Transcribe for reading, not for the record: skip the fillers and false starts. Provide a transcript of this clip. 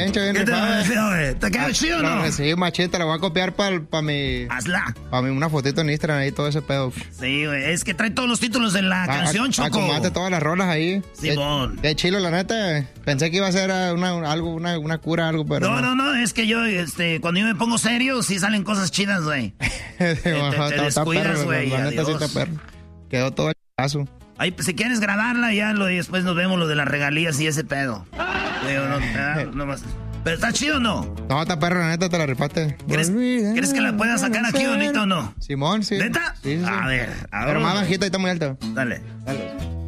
chencha, bien ¿Qué te rifada. pareció, güey? ¿Te quedó chido o no? Sí, machete, la voy a copiar para mi... Hazla. Para mí una fotito en Instagram ahí, todo ese pedo. Sí, güey, es que trae todos los títulos de la canción, Choco. Acomodate todas las rolas ahí. Simón. Qué chilo, la neta. Pensé que iba a ser una cura, algo, pero... No, es que yo, cuando yo me pongo serio, sí salen cosas chidas, güey. te descuidas, güey. La neta sí está perro. Quedó todo el caso. Ahí, pues, si quieres grabarla ya, y después nos vemos lo de las regalías y ese pedo. No más. ¿Pero está chido o no? No, está perro, la neta, te la rifaste. ¿Crees que la puedas sacar aquí bonito o no? Simón, sí. ¿Neta? Sí. A ver. Pero más bajita y está muy alto. Dale.